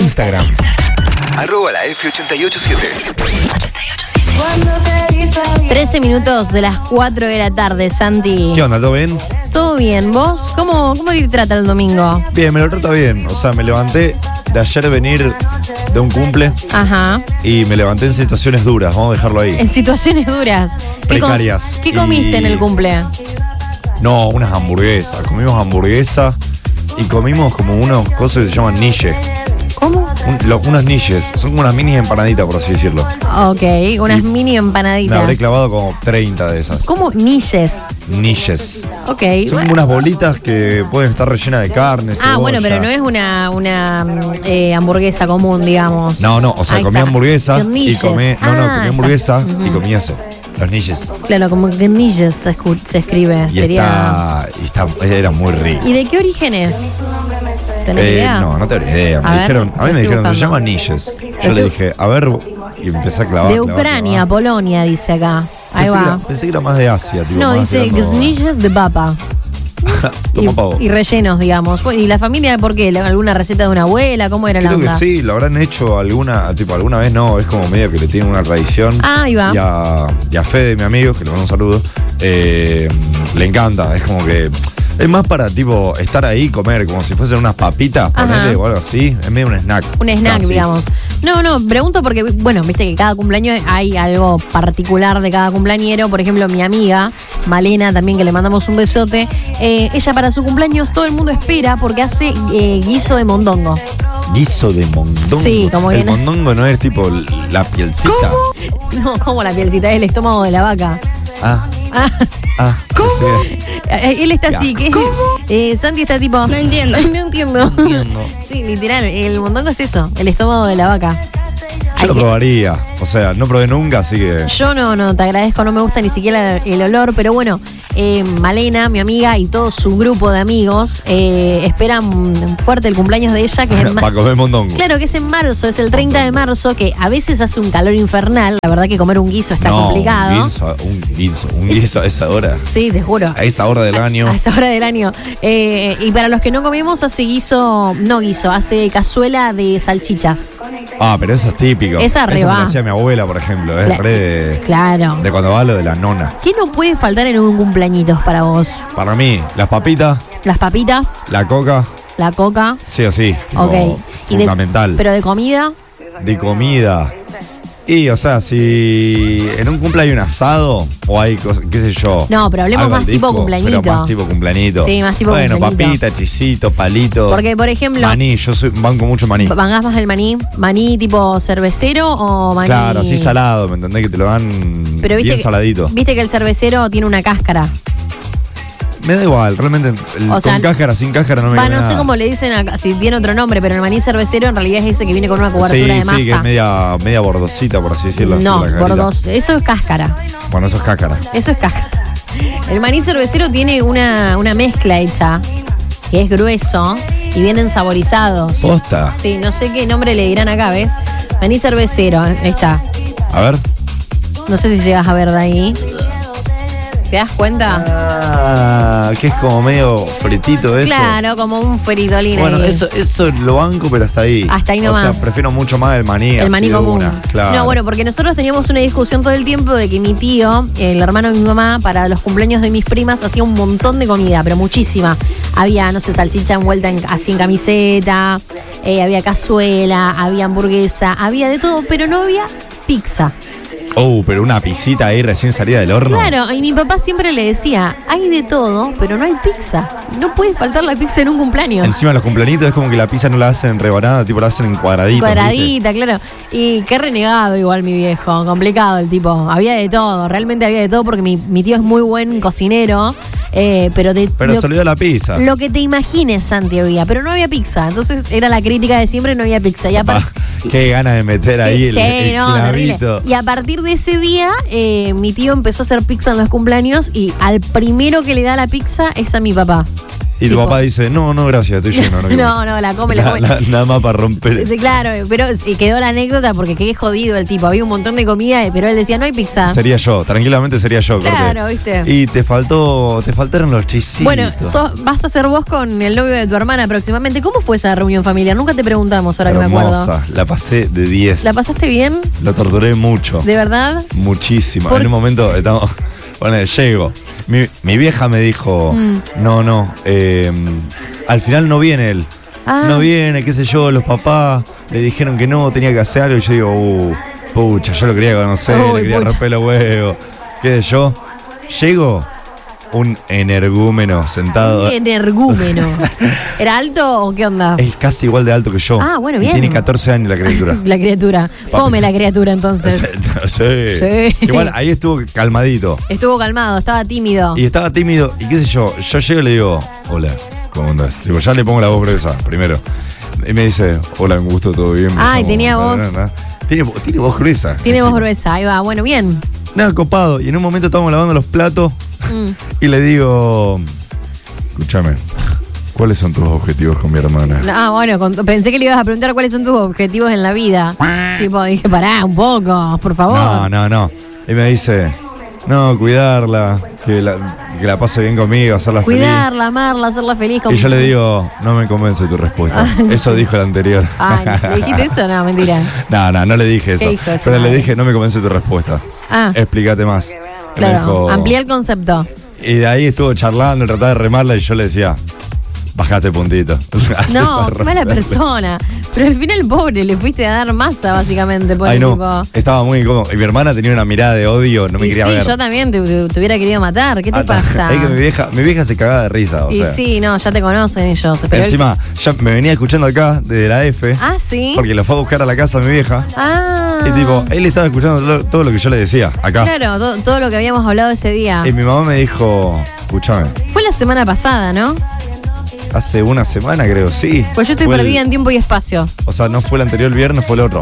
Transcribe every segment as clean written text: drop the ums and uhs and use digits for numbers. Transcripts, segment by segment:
Instagram. @la F887. 13 minutos de las 4 de la tarde, Santi. ¿Qué onda? ¿Todo bien? ¿Todo bien? ¿Vos? ¿Cómo te trata el domingo? Bien, me lo trata bien. O sea, me levanté de ayer venir de un cumple Ajá. y me levanté en situaciones duras. Vamos a dejarlo ahí. En situaciones duras. Precarias. ¿Qué comiste en el cumple? No, unas hamburguesas. Comimos hamburguesas y comimos como unos cosas que se llaman niche. ¿Cómo? Unas niches. Son como unas mini empanaditas, por así decirlo. Ok, unas Y mini empanaditas. Me habré clavado como 30 de esas. ¿Cómo? Niches. Niches. Ok. Son unas bolitas que pueden estar rellenas de carne, cebolla. Bueno, pero no es una hamburguesa común, digamos. No, o sea, Ahí comí está. hamburguesa Con y niches. comí hamburguesa y comí eso. Los niches. Claro, como que niches se escribe. Y era muy rico. ¿Y de qué origen es? ¿Tenés idea? No tengo idea. A ver, A mí me estoy dijeron, buscando. se llama niches. Yo le dije, a ver, y empecé a clavar. De Ucrania, Polonia, dice acá. Ahí va. Pensé que era más de Asia, tipo. No, más dice tirando- niches de papa. Toma pavo. Y rellenos, digamos. Bueno, ¿y la familia por qué? ¿Alguna receta de una abuela? ¿Cómo era la Creo que onda? sí, lo habrán hecho alguna vez no, es como medio que le tienen una tradición. Ah, ahí va. Y a Fede, mi amigo, que le mando un saludo, le encanta, es como que es más para tipo estar ahí y comer, como si fuesen unas papitas, Ajá. ponele o algo así, es medio un snack. Un snack, casi. digamos. No, pregunto porque, bueno, viste que cada cumpleaños hay algo particular de cada cumpleañero. Por ejemplo, mi amiga, Malena, también que le mandamos un besote, ella para su cumpleaños todo el mundo espera porque hace guiso de mondongo. Guiso de mondongo. Sí, como el viene. mondongo no es tipo la pielcita. No, como la pielcita, es el estómago de la vaca. Ah, ¿Cómo? sí. Él está Ya. así, que Santi está tipo. No entiendo. No entiendo. Sí, literal, el mondongo es eso, el estómago de la vaca. Yo lo probaría, o sea, no probé nunca, así que... Yo no, te agradezco, no me gusta ni siquiera el olor, pero bueno, Malena, mi amiga y todo su grupo de amigos esperan fuerte el cumpleaños de ella, que es en Para comer mondongo. Claro, que es en marzo, es el 30 de marzo, que a veces hace un calor infernal, la verdad que comer un guiso está complicado. Un guiso a esa hora. Sí, te juro. A esa hora del año. A esa hora del año. Y para los que no comemos, hace cazuela de salchichas. Ah, pero eso es típico. Esa eso re me va. lo hacía mi abuela, por ejemplo. Es Cla- re de, Claro. de cuando va lo de la nona. ¿Qué no puede faltar en un cumpleañitos para vos? Para mí, las papitas, Las papitas, la coca, la coca. sí o sí. Tipo, Ok. fundamental. Pero de comida, De comida. Y, o sea, si en un cumple hay un asado o hay, qué sé yo. No, pero hablemos algo al más tipo disco, cumpleañito. Pero más tipo cumpleañito. Sí, más tipo bueno, cumpleañito. papita, chisito, palito. porque por ejemplo, Maní, banco mucho maní. ¿vangás más el maní? ¿Maní tipo cervecero o maní? Claro, así salado, ¿me entendés? Que te lo dan Pero bien saladito. Viste que el cervecero tiene una cáscara. Me da igual, realmente O sea, con cáscara, sin cáscara no me No viene sé nada. cómo le dicen acá, si tiene otro nombre, pero el maní cervecero en realidad es ese que viene con una cobertura de masa. Sí, que es media bordosita, por así decirlo. No, así, la carita. gordos. Eso es cáscara. Bueno, eso es cáscara. Eso es cáscara. El maní cervecero tiene una mezcla hecha, que es grueso, y vienen saborizados. Posta. Sí, no sé qué nombre le dirán acá, ¿ves? Maní cervecero, ahí está. A ver. No sé si llegas a ver de ahí. ¿Te das cuenta? Que es como medio fritito eso. Claro, como un feritolín Bueno, ahí. eso lo banco, pero hasta ahí. Hasta ahí nomás. O sea, prefiero mucho más el maní. El así maní de común. una, claro. No, bueno, porque nosotros teníamos una discusión todo el tiempo de que mi tío, el hermano de mi mamá, para los cumpleaños de mis primas hacía un montón de comida, pero muchísima. Había, no sé, salchicha envuelta así en camiseta, había cazuela, había hamburguesa, había de todo, pero no había pizza. Pero una pisita ahí recién salida del horno. Claro, y mi papá siempre le decía, hay de todo, pero no hay pizza. No puede faltar la pizza en un cumpleaños. Encima los cumpleañitos es como que la pizza no la hacen rebanada, tipo la hacen en cuadraditos. Cuadradita, claro. Y qué renegado igual mi viejo, complicado el tipo. Había de todo, realmente había de todo porque mi tío es muy buen cocinero. Pero se olvidó la pizza. Lo que te imagines, Santi, había, pero no había pizza. Entonces era la crítica de siempre, no había pizza. Y Qué ganas de meter ahí el terrible. clavito. Y a partir de ese día, mi tío empezó a hacer pizza en los cumpleaños y al primero que le da la pizza es a mi papá. Y tu papá dice, no, gracias, estoy lleno. No, no, la come. Nada más para romper. Sí, claro, pero quedó la anécdota porque qué jodido el tipo. Había un montón de comida, pero él decía, no hay pizza. Sería yo, tranquilamente sería yo. Claro, corté. ¿viste? Y te faltaron los chisitos. Bueno, vas a ser vos con el novio de tu hermana próximamente. ¿Cómo fue esa reunión familiar? Nunca te preguntamos, ahora Hermosa, que me acuerdo. la pasé de 10. ¿La pasaste bien? Lo torturé mucho. ¿De verdad? Muchísimo. En un momento estamos. Bueno, llego. Mi vieja me dijo, no, al final no viene él. No viene, qué sé yo, los papás le dijeron que no, tenía que hacer algo. Y yo digo, pucha, yo lo quería conocer, le quería romper los huevos. ¿Qué sé yo? Llego, un energúmeno sentado. Un energúmeno. ¿Era alto o qué onda? Es casi igual de alto que yo. Ah, bueno, y bien. tiene 14 años la criatura. La criatura. Come la criatura entonces. Sí. Igual ahí estuvo calmadito. Estuvo calmado, estaba tímido. Y estaba tímido, y qué sé yo llego y le digo, hola, ¿cómo andás? Digo, ya le pongo la voz gruesa primero. Y me dice, hola, un gusto, todo bien. Ay, tenía voz. Tiene voz gruesa. Tiene voz gruesa, ahí va, bueno, bien. Nada, copado. Y en un momento estábamos lavando los platos y le digo, escúchame, ¿cuáles son tus objetivos con mi hermana? Bueno, pensé que le ibas a preguntar cuáles son tus objetivos en la vida. Tipo, dije, pará un poco, por favor. No. Y me dice, no, cuidarla, que la pase bien conmigo, hacerla feliz. Cuidarla, amarla, hacerla feliz. Y yo le digo, no me convence tu respuesta. Eso dijo el anterior. ¿Le dijiste eso? No, mentira. No le dije eso. ¿Qué dijo eso? Pero le dije, no me convence tu respuesta. Explícate más. Claro, me dijo, amplía el concepto. Y de ahí estuvo charlando, trataba de remarla y yo le decía, bajate puntito. No, qué mala persona. Pero al final, pobre, le fuiste a dar masa, básicamente. Por Ay, no, tipo. estaba muy incómodo. Y mi hermana tenía una mirada de odio, no me quería ver. Sí, yo también te hubiera querido matar. ¿Qué te pasa? Es que mi vieja se cagaba de risa. Sí, no, ya te conocen ellos. Pero encima, ya me venía escuchando acá, desde la F. Ah, sí. Porque lo fue a buscar a la casa mi vieja. Y tipo, él estaba escuchando todo lo que yo le decía acá. Claro, todo lo que habíamos hablado ese día. Y mi mamá me dijo, escúchame. Fue la semana pasada, ¿no? Hace una semana, creo, sí. Pues yo estoy perdida en tiempo y espacio. O sea, no fue el anterior viernes, fue el otro.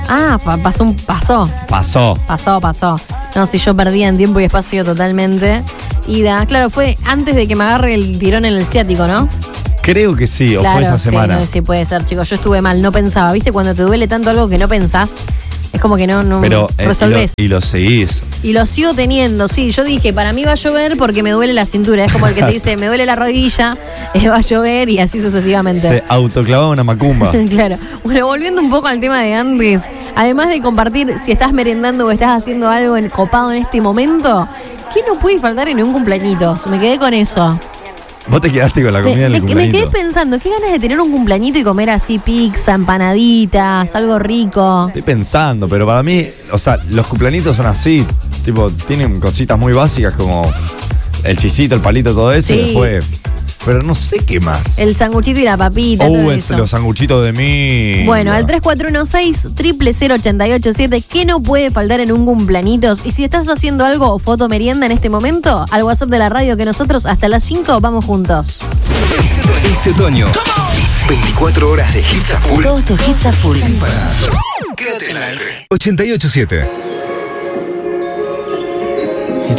Pasó. No, si yo perdía en tiempo y espacio totalmente. Claro, fue antes de que me agarre el tirón en el ciático, ¿no? Creo que sí, o fue esa semana. Sí, no, sí, puede ser, chicos. Yo estuve mal, no pensaba. ¿Viste? Cuando te duele tanto algo que no pensás, es como que no pero, resolvés. Y lo seguís. Y lo sigo teniendo, sí. Yo dije, para mí va a llover porque me duele la cintura. Es como el que te dice, me duele la rodilla, va a llover y así sucesivamente. Se autoclavaba una macumba. Claro. Bueno, volviendo un poco al tema de antes, además de compartir si estás merendando o estás haciendo algo copado en este momento, ¿qué no puede faltar en un cumpleañito? Me quedé con eso. Vos te quedaste con la comida del cumpleañito. Me quedé pensando, qué ganas de tener un cumpleañito y comer así pizza, empanaditas, algo rico. Estoy pensando, pero para mí, o sea, los cumpleañitos son así, tipo, tienen cositas muy básicas como el chisito, el palito, todo eso, y después. Pero no sé qué más. El sanguchito y la papita, todo eso. Los sanguchitos de mí. Bueno, al 3416-000887, ¿qué no puede faltar en un cumpleañitos? Y si estás haciendo algo o foto merienda en este momento, al WhatsApp de la radio que nosotros hasta las 5 vamos juntos. Este otoño, 24 horas de hits a full. Todos tus hits a full. Quédate en la F. 88.7.